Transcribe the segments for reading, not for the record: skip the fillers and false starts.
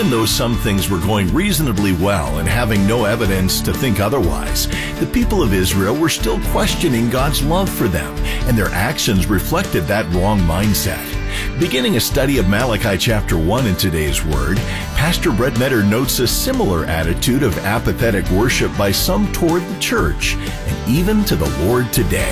even though some things were going reasonably well and having no evidence to think otherwise, the people of Israel were still questioning God's love for them, and their actions reflected that wrong mindset. Beginning a study of Malachi chapter 1 in today's Word, Pastor Brett Metter notes a similar attitude of apathetic worship by some toward the church and even to the Lord today.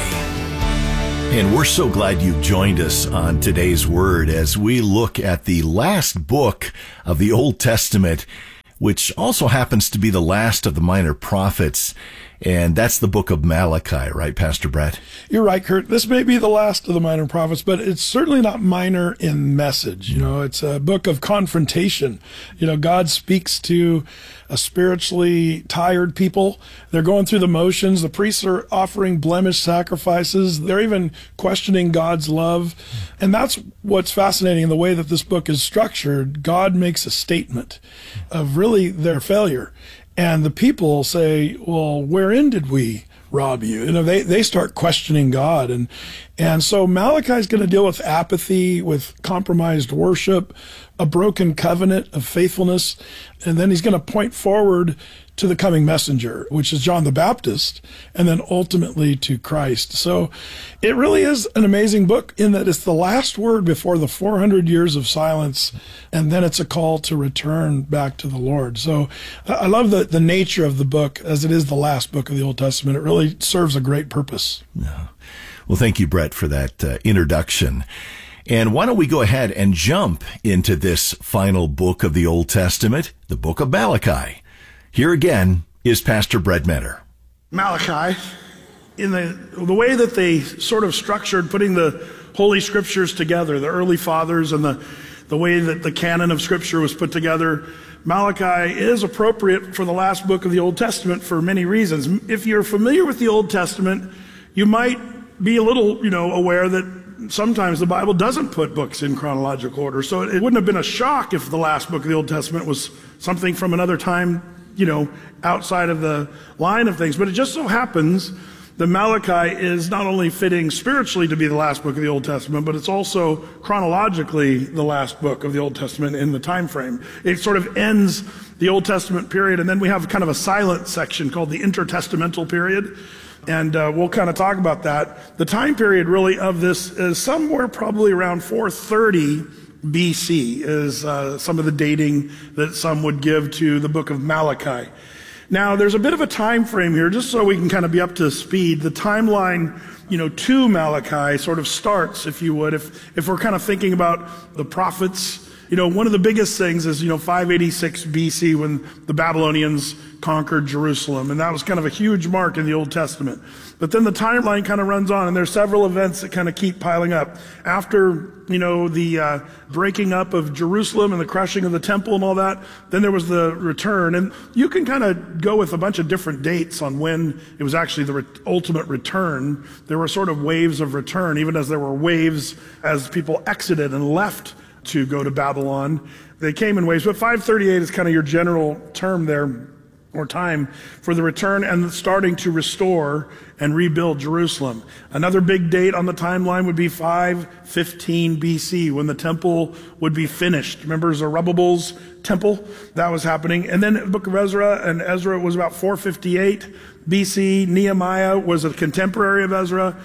And we're so glad you joined us on today's Word as we look at the last book of the Old Testament, which also happens to be the last of the minor prophets. And that's the book of Malachi, right, Pastor Brett? You're right, Kurt. This may be the last of the minor prophets, but it's certainly not minor in message. It's a book of confrontation. God speaks to a spiritually tired people. They're going through the motions. The priests are offering blemished sacrifices. They're even questioning God's love. And that's what's fascinating in the way that this book is structured. God makes a statement of really their failure. And the people say, well, wherein did we rob you? They start questioning God. And so Malachi is going to deal with apathy, with compromised worship, a broken covenant of faithfulness. And then he's going to point forward to the coming messenger, which is John the Baptist, and then ultimately to Christ. So it really is an amazing book in that it's the last word before the 400 years of silence, and then it's a call to return back to the Lord. So I love the nature of the book, as it is the last book of the Old Testament. It really serves a great purpose. Yeah. Well, thank you, Brett, for that introduction. And why don't we go ahead and jump into this final book of the Old Testament, the book of Malachi. Here again is Pastor Brett Metter. Malachi, in the way that they sort of structured putting the Holy Scriptures together, the early fathers and the way that the canon of Scripture was put together, Malachi is appropriate for the last book of the Old Testament for many reasons. If you're familiar with the Old Testament, you might be a little, aware that sometimes the Bible doesn't put books in chronological order. So it wouldn't have been a shock if the last book of the Old Testament was something from another time, outside of the line of things. But it just so happens that Malachi is not only fitting spiritually to be the last book of the Old Testament, but it's also chronologically the last book of the Old Testament in the time frame. It sort of ends the Old Testament period, and then we have kind of a silent section called the intertestamental period. And we'll kind of talk about that. The time period really of this is somewhere probably around 430 BC is some of the dating that some would give to the book of Malachi. Now, there's a bit of a time frame here, just so we can kind of be up to speed. The timeline, to Malachi sort of starts, if you would, if we're kind of thinking about the prophets. One of the biggest things is, 586 BC when the Babylonians conquered Jerusalem. And that was kind of a huge mark in the Old Testament. But then the timeline kind of runs on, and there's several events that kind of keep piling up. After, the breaking up of Jerusalem and the crushing of the temple and all that, then there was the return. And you can kind of go with a bunch of different dates on when it was actually the ultimate return. There were sort of waves of return, even as there were waves as people exited and left to go to Babylon. They came in waves, but 538 is kind of your general term there, or time for the return and starting to restore and rebuild Jerusalem. Another big date on the timeline would be 515 BC, when the temple would be finished. Remember Zerubbabel's temple? That was happening. And then the book of Ezra was about 458 BC. Nehemiah was a contemporary of Ezra,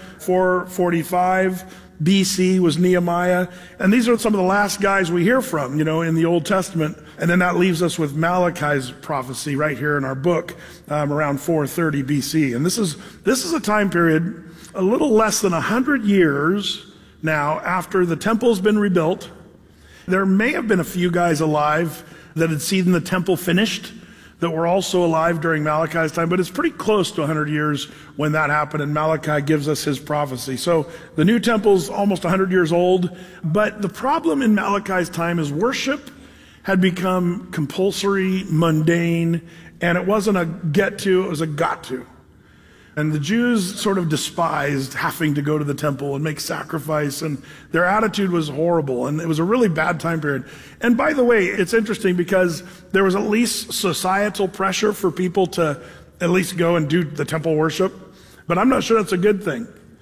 445 BC was Nehemiah. And these are some of the last guys we hear from, in the Old Testament. And then that leaves us with Malachi's prophecy right here in our book, around 430 BC. And this is a time period a little less than 100 years now after the temple's been rebuilt. There may have been a few guys alive that had seen the temple finished that were also alive during Malachi's time, but it's pretty close to 100 years when that happened, and Malachi gives us his prophecy. So the new temple's almost 100 years old, but the problem in Malachi's time is worship had become compulsory, mundane, and it wasn't a get to, it was a got to. And the Jews sort of despised having to go to the temple and make sacrifice, and their attitude was horrible, and it was a really bad time period. And by the way, it's interesting because there was at least societal pressure for people to at least go and do the temple worship, but I'm not sure that's a good thing.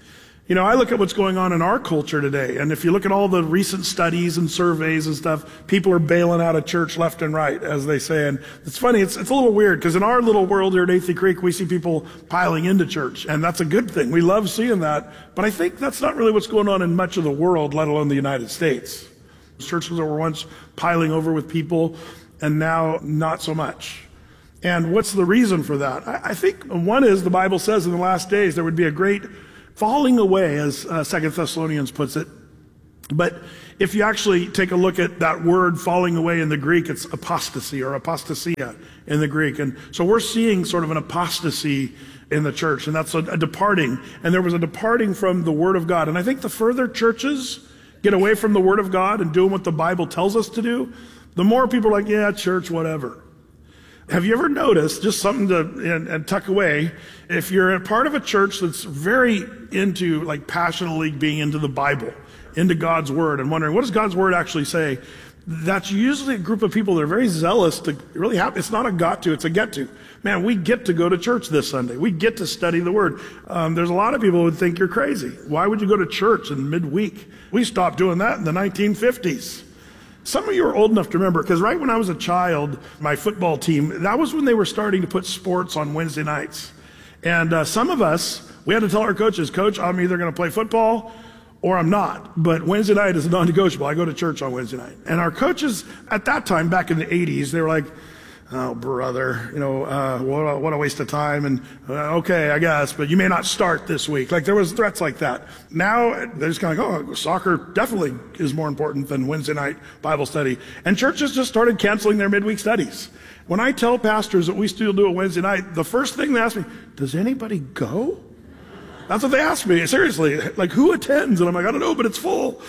You know, I look at what's going on in our culture today, and if you look at all the recent studies and surveys and stuff, people are bailing out of church left and right, as they say. And it's funny, it's a little weird, because in our little world here at Athey Creek, we see people piling into church, and that's a good thing. We love seeing that, but I think that's not really what's going on in much of the world, let alone the United States. Churches that were once piling over with people, and now not so much. And what's the reason for that? I think one is the Bible says in the last days there would be a great falling away, as 2 Thessalonians puts it. But if you actually take a look at that word falling away in the Greek, it's apostasy or apostasia in the Greek. And so we're seeing sort of an apostasy in the church, and that's a departing. And there was a departing from the Word of God. And I think the further churches get away from the Word of God and doing what the Bible tells us to do, the more people are like, yeah, church, whatever. Have you ever noticed, just something to and tuck away, if you're a part of a church that's very into, like passionately being into the Bible, into God's Word, and wondering, what does God's Word actually say? That's usually a group of people that are very zealous to really have, it's not a got to, it's a get to. Man, we get to go to church this Sunday. We get to study the Word. There's a lot of people who would think you're crazy. Why would you go to church in midweek? We stopped doing that in the 1950s. Some of you are old enough to remember, because right when I was a child, my football team, that was when they were starting to put sports on Wednesday nights. And some of us, we had to tell our coaches, Coach, I'm either going to play football or I'm not. But Wednesday night is non-negotiable. I go to church on Wednesday night. And our coaches at that time, back in the 80s, they were like, oh, brother, you know, what a waste of time. And okay, I guess, but you may not start this week. Like there was threats like that. Now they're just kind of like, oh, soccer definitely is more important than Wednesday night Bible study. And churches just started canceling their midweek studies. When I tell pastors that we still do a Wednesday night, the first thing they ask me, does anybody go? That's what they ask me, seriously. Like, who attends? And I'm like, I don't know, but it's full.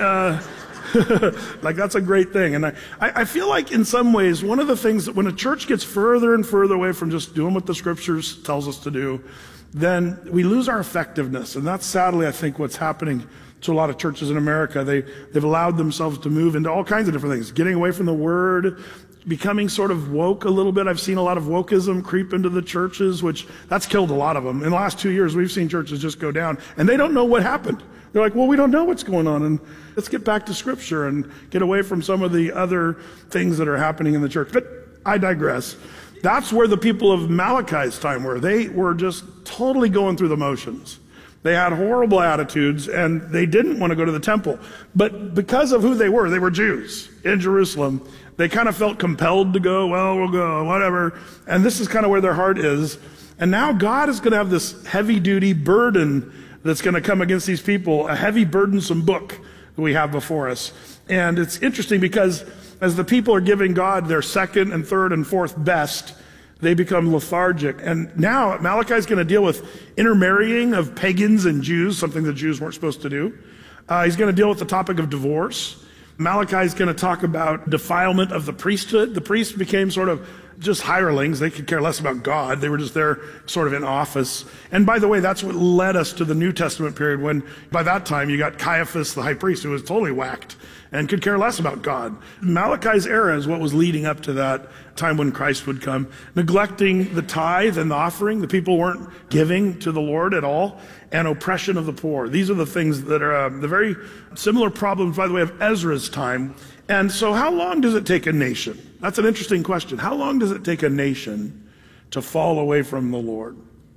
Like, that's a great thing. And I feel like in some ways, one of the things that when a church gets further and further away from just doing what the scriptures tells us to do, then we lose our effectiveness. And that's sadly, I think, what's happening to a lot of churches in America. They've allowed themselves to move into all kinds of different things, getting away from the Word, becoming sort of woke a little bit. I've seen a lot of wokeism creep into the churches, which that's killed a lot of them. In the last 2 years, we've seen churches just go down, and they don't know what happened. They're like, well, we don't know what's going on, and let's get back to Scripture and get away from some of the other things that are happening in the church. But I digress. That's where the people of Malachi's time were. They were just totally going through the motions. They had horrible attitudes, and they didn't want to go to the temple. But because of who they were Jews in Jerusalem, they kind of felt compelled to go, well, we'll go, whatever. And this is kind of where their heart is. And now God is going to have this heavy-duty burden that's going to come against these people, a heavy, burdensome book that we have before us. And it's interesting because as the people are giving God their second and third and fourth best, they become lethargic. And now Malachi is going to deal with intermarrying of pagans and Jews, something the Jews weren't supposed to do. He's going to deal with the topic of divorce. Malachi is going to talk about defilement of the priesthood. The priests became sort of just hirelings. They could care less about God. They were just there sort of in office. And by the way, that's what led us to the New Testament period when by that time you got Caiaphas, the high priest, who was totally whacked and could care less about God. Malachi's era is what was leading up to that time when Christ would come. Neglecting the tithe and the offering. The people weren't giving to the Lord at all. And oppression of the poor. These are the things that are the very similar problems, by the way, of Ezra's time. And so how long does it take a nation? That's an interesting question. How long does it take a nation to fall away from the Lord?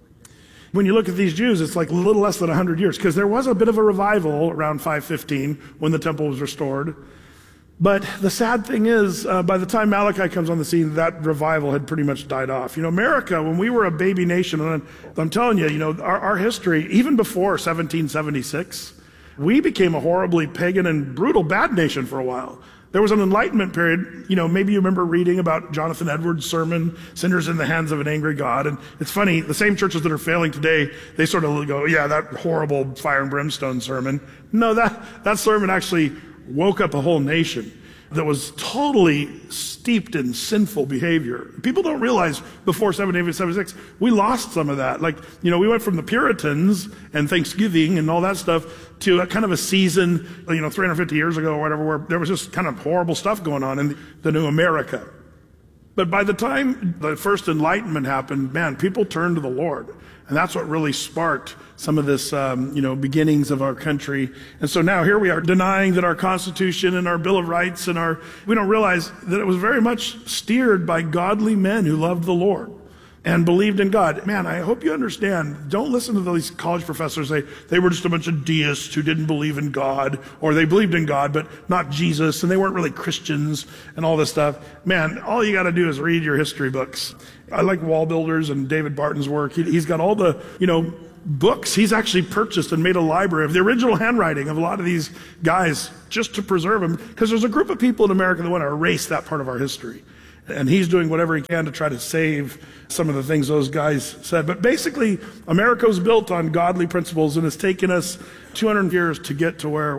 When you look at these Jews, it's like a little less than 100 years, because there was a bit of a revival around 515 when the temple was restored. But the sad thing is, by the time Malachi comes on the scene, that revival had pretty much died off. You know, America, when we were a baby nation, and I'm telling you, you know, our history, even before 1776, we became a horribly pagan and brutal bad nation for a while. There was an Enlightenment period, you know, maybe you remember reading about Jonathan Edwards' sermon, Sinners in the Hands of an Angry God. And it's funny, the same churches that are failing today, they sort of go, yeah, that horrible fire and brimstone sermon. No, that sermon actually woke up a whole nation that was totally steeped in sinful behavior. People don't realize before 1776, we lost some of that. Like, you know, we went from the Puritans and Thanksgiving and all that stuff to a kind of a season, you know, 350 years ago or whatever, where there was just kind of horrible stuff going on in the new America. But by the time the first Enlightenment happened, man, people turned to the Lord. And that's what really sparked some of this, beginnings of our country. And so now here we are denying that our Constitution and our Bill of Rights we don't realize that it was very much steered by godly men who loved the Lord and believed in God. Man, I hope you understand. Don't listen to these college professors say they were just a bunch of deists who didn't believe in God, or they believed in God, but not Jesus, and they weren't really Christians and all this stuff. Man, all you got to do is read your history books. I like Wall Builders and David Barton's work. He's got all the, books he's actually purchased and made a library of the original handwriting of a lot of these guys just to preserve them, because there's a group of people in America that want to erase that part of our history. And he's doing whatever he can to try to save some of the things those guys said. But basically, America was built on godly principles, and it's taken us 200 years to get to where,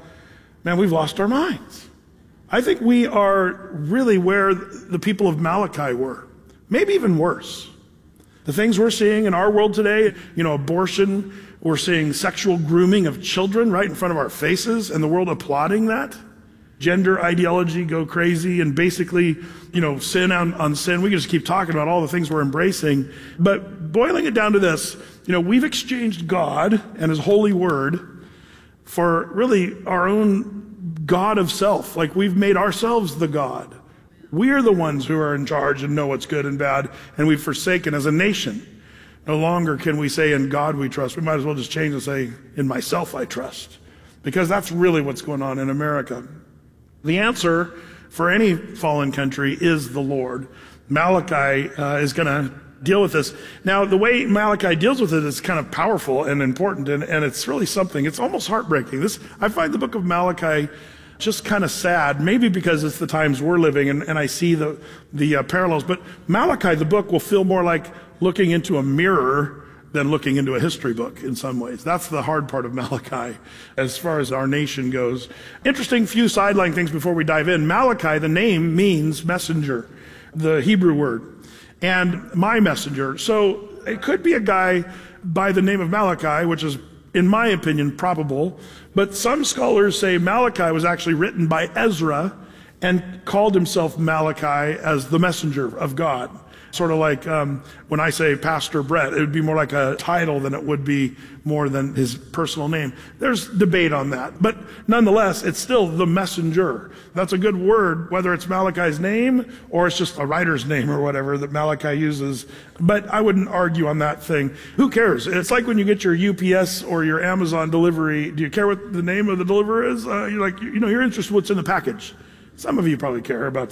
we've lost our minds. I think we are really where the people of Malachi were, maybe even worse. The things we're seeing in our world today, abortion, we're seeing sexual grooming of children right in front of our faces, and the world applauding that. Gender ideology go crazy, and basically, sin on sin. We can just keep talking about all the things we're embracing. But boiling it down to this, we've exchanged God and His holy word for really our own God of self. Like we've made ourselves the God. We're the ones who are in charge and know what's good and bad, and we've forsaken as a nation. No longer can we say, in God we trust. We might as well just change and say, in myself I trust. Because that's really what's going on in America. The answer for any fallen country is the Lord. Malachi is going to deal with this. Now, the way Malachi deals with it is kind of powerful and important, and it's really something. It's almost heartbreaking. I find the book of Malachi just kind of sad, maybe because it's the times we're living, and I see the parallels. But Malachi, the book, will feel more like looking into a mirror than looking into a history book in some ways. That's the hard part of Malachi as far as our nation goes. Interesting few sideline things before we dive in. Malachi, the name, means messenger, the Hebrew word, and my messenger. So it could be a guy by the name of Malachi, which is, in my opinion, probable. But some scholars say Malachi was actually written by Ezra and called himself Malachi as the messenger of God. Sort of like when I say Pastor Brett, it would be more like a title than it would be more than his personal name. There's debate on that. But nonetheless, it's still the messenger. That's a good word, whether it's Malachi's name or it's just a writer's name or whatever that Malachi uses. But I wouldn't argue on that thing. Who cares? It's like when you get your UPS or your Amazon delivery. Do you care what the name of the deliverer is? You're interested in what's in the package. Some of you probably care about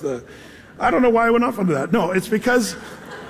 I don't know why I went off onto that. No, it's because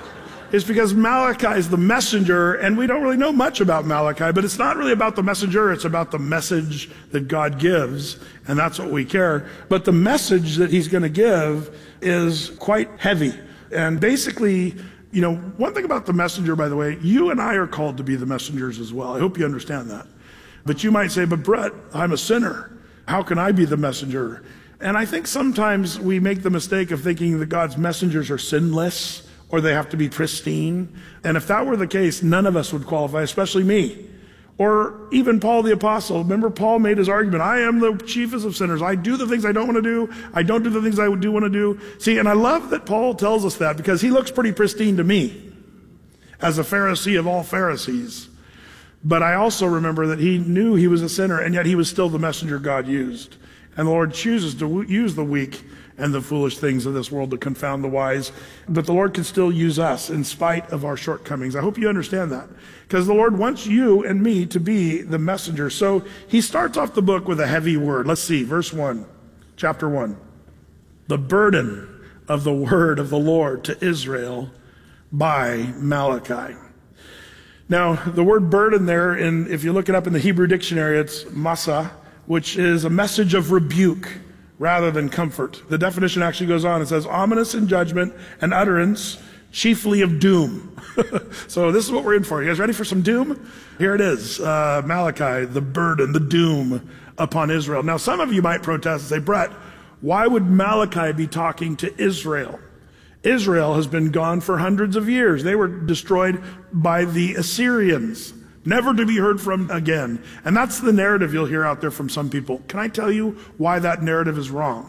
Malachi is the messenger, and we don't really know much about Malachi, but it's not really about the messenger, it's about the message that God gives, and that's what we care. But the message that he's going to give is quite heavy. And basically, one thing about the messenger, by the way, you and I are called to be the messengers as well. I hope you understand that. But you might say, but Brett, I'm a sinner. How can I be the messenger? And I think sometimes we make the mistake of thinking that God's messengers are sinless or they have to be pristine. And if that were the case, none of us would qualify, especially me. Or even Paul the Apostle. Remember, Paul made his argument, I am the chiefest of sinners. I do the things I don't want to do. I don't do the things I do want to do. See, and I love that Paul tells us that because he looks pretty pristine to me as a Pharisee of all Pharisees. But I also remember that he knew he was a sinner, and yet he was still the messenger God used. And the Lord chooses to use the weak and the foolish things of this world to confound the wise. But the Lord can still use us in spite of our shortcomings. I hope you understand that. Because the Lord wants you and me to be the messenger. So he starts off the book with a heavy word. Let's see, verse 1, chapter 1. The burden of the word of the Lord to Israel by Malachi. Now, the word burden there, if you look it up in the Hebrew dictionary, it's masa, which is a message of rebuke rather than comfort. The definition actually goes on. It says, ominous in judgment and utterance, chiefly of doom. So this is what we're in for. You guys ready for some doom? Here it is. Malachi, the burden, the doom upon Israel. Now, some of you might protest and say, Brett, why would Malachi be talking to Israel? Israel has been gone for hundreds of years. They were destroyed by the Assyrians, never to be heard from again. And that's the narrative you'll hear out there from some people. Can I tell you why that narrative is wrong?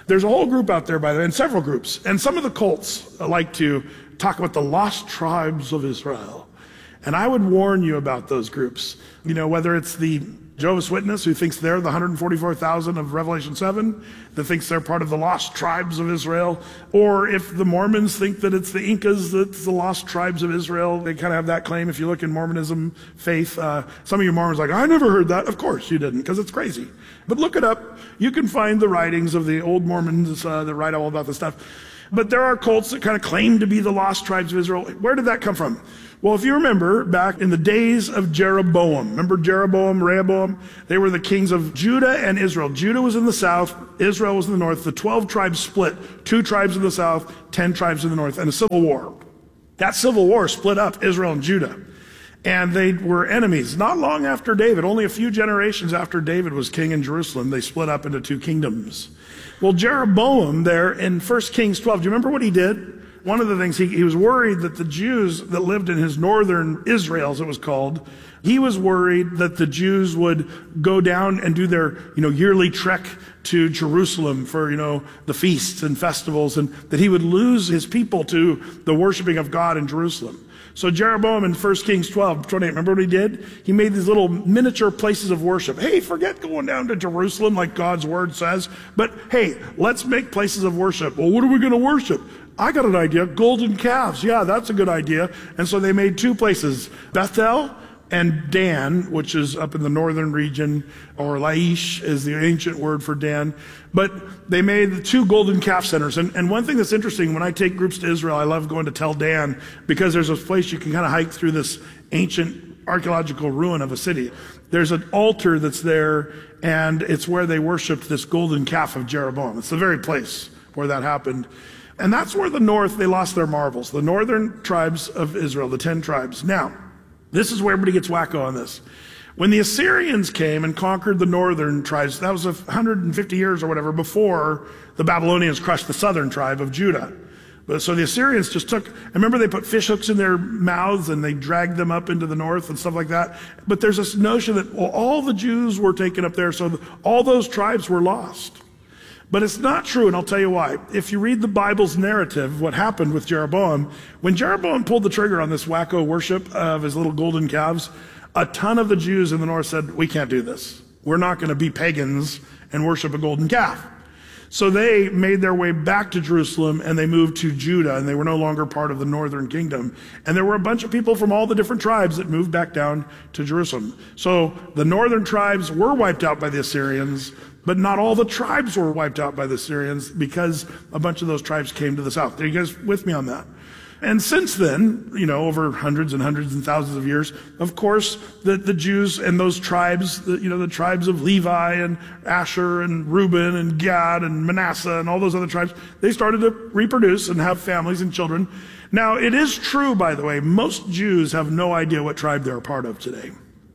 There's a whole group out there, by the way, and several groups. And some of the cults like to talk about the lost tribes of Israel. And I would warn you about those groups. You know, whether it's the Jehovah's Witness, who thinks they're the 144,000 of Revelation 7, that thinks they're part of the lost tribes of Israel, or if the Mormons think that it's the Incas that's the lost tribes of Israel. They kind of have that claim. If you look in Mormonism faith, some of you Mormons are like, I never heard that. Of course you didn't, because it's crazy. But look it up. You can find the writings of the old Mormons that write all about this stuff. But there are cults that kind of claim to be the lost tribes of Israel. Where did that come from? Well, if you remember, back in the days of Jeroboam, remember Jeroboam, Rehoboam? They were the kings of Judah and Israel. Judah was in the south, Israel was in the north. The 12 tribes split, 2 tribes in the south, 10 tribes in the north, and a civil war. That civil war split up Israel and Judah. And they were enemies. Not long after David, only a few generations after David was king in Jerusalem, they split up into 2 kingdoms. Well, Jeroboam there in 1 Kings 12, do you remember what he did? One of the things, he was worried that the Jews that lived in his northern Israel, as it was called, he was worried that the Jews would go down and do their, yearly trek to Jerusalem for, the feasts and festivals, and that he would lose his people to the worshiping of God in Jerusalem. So Jeroboam in 1 Kings 12, 28, remember what he did? He made these little miniature places of worship. Hey, forget going down to Jerusalem like God's word says, but hey, let's make places of worship. Well, what are we going to worship? I got an idea, golden calves. Yeah, that's a good idea. And so they made 2 places, Bethel and Dan, which is up in the northern region, or Laish is the ancient word for Dan. But they made the 2 golden calf centers. And one thing that's interesting, when I take groups to Israel, I love going to Tel Dan, because there's a place you can kind of hike through this ancient archaeological ruin of a city. There's an altar that's there, and it's where they worshiped this golden calf of Jeroboam. It's the very place where that happened. And that's where the north, they lost their marbles. The northern tribes of Israel, the 10 tribes. Now, this is where everybody gets wacko on this. When the Assyrians came and conquered the northern tribes, that was 150 years or whatever before the Babylonians crushed the southern tribe of Judah. But so the Assyrians just took, remember they put fish hooks in their mouths and they dragged them up into the north and stuff like that. But there's this notion that, well, all the Jews were taken up there, so all those tribes were lost. But it's not true, and I'll tell you why. If you read the Bible's narrative, what happened with Jeroboam, when Jeroboam pulled the trigger on this wacko worship of his little golden calves, a ton of the Jews in the north said, we can't do this. We're not going to be pagans and worship a golden calf. So they made their way back to Jerusalem, and they moved to Judah, and they were no longer part of the northern kingdom. And there were a bunch of people from all the different tribes that moved back down to Jerusalem. So the northern tribes were wiped out by the Assyrians, but not all the tribes were wiped out by the Assyrians, because a bunch of those tribes came to the south. Are you guys with me on that? And since then, over hundreds and hundreds and thousands of years, of course, the Jews and those tribes, the tribes of Levi and Asher and Reuben and Gad and Manasseh and all those other tribes, they started to reproduce and have families and children. Now, it is true, by the way, most Jews have no idea what tribe they're a part of today,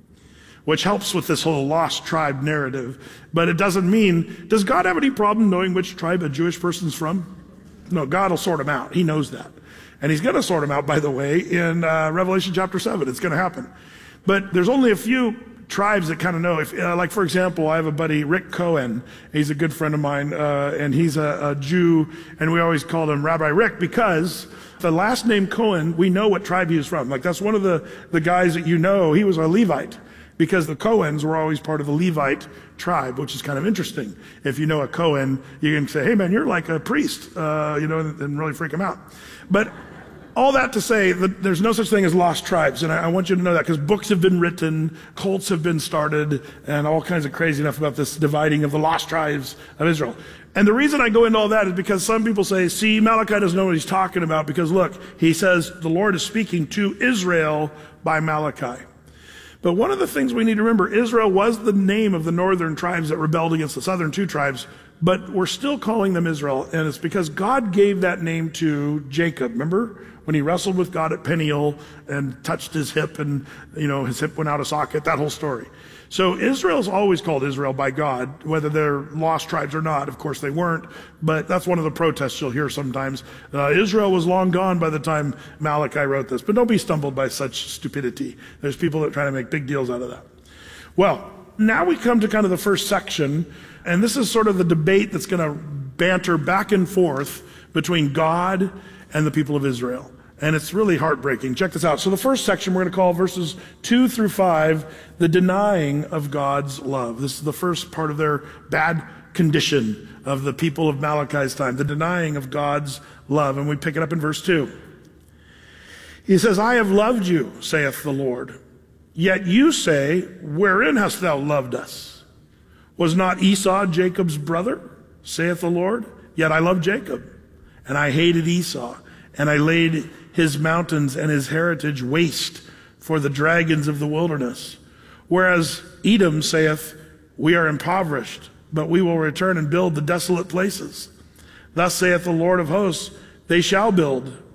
which helps with this whole lost tribe narrative. But it doesn't mean, does God have any problem knowing which tribe a Jewish person's from? No, God will sort them out. He knows that. And he's going to sort them out, by the way, in Revelation chapter 7. It's going to happen. But there's only a few tribes that kind of know. If, like, for example, I have a buddy, Rick Cohen. He's a good friend of mine, and he's a Jew, and we always called him Rabbi Rick, because the last name Cohen, we know what tribe he was from. Like, that's one of the guys that he was a Levite, because the Cohens were always part of the Levite tribe, which is kind of interesting. If you know a Cohen, you can say, hey man, you're like a priest, and really freak him out. But all that to say that there's no such thing as lost tribes, and I want you to know that, because books have been written, cults have been started, and all kinds of crazy enough about this dividing of the lost tribes of Israel. And the reason I go into all that is because some people say, see, Malachi doesn't know what he's talking about, because look, he says the Lord is speaking to Israel by Malachi. But one of the things we need to remember, Israel was the name of the northern tribes that rebelled against the southern 2 tribes, but we're still calling them Israel, and it's because God gave that name to Jacob. Remember when he wrestled with God at Peniel and touched his hip, and his hip went out of socket, that whole story. So Israel's always called Israel by God, whether they're lost tribes or not. Of course they weren't, but that's one of the protests you'll hear sometimes. Israel was long gone by the time Malachi wrote this. But don't be stumbled by such stupidity. There's people that try to make big deals out of that. Well, now we come to kind of the first section, and this is sort of the debate that's going to banter back and forth between God and the people of Israel. And it's really heartbreaking. Check this out. So the first section we're going to call verses 2 through 5, the denying of God's love. This is the first part of their bad condition of the people of Malachi's time, the denying of God's love. And we pick it up in verse 2. He says, I have loved you, saith the Lord. Yet you say, wherein hast thou loved us? Was not Esau Jacob's brother, saith the Lord? Yet I loved Jacob, and I hated Esau, and I laid his mountains and his heritage waste for the dragons of the wilderness. Whereas Edom saith, we are impoverished, but we will return and build the desolate places. Thus saith the Lord of hosts, they shall build,